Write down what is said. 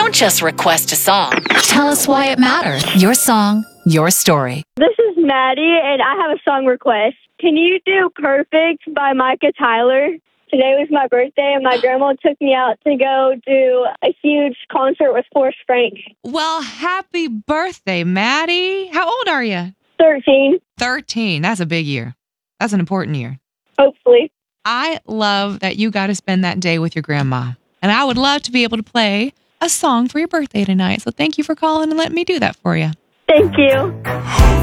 Don't just request a song. Tell us why it matters. Your song, your story. This is Maddie, and I have a song request. Can you do Perfect by Micah Tyler? Today was my birthday, and my grandma took me out to go do a huge concert with Forrest Frank. Well, happy birthday, Maddie. How old are you? 13, 13. That's a big year. That's an important year. hopefully. I love that you got to spend that day with your grandma. And I would love to be able to play a song for your birthday tonight. So thank you for calling and letting me do that for you. Thank you.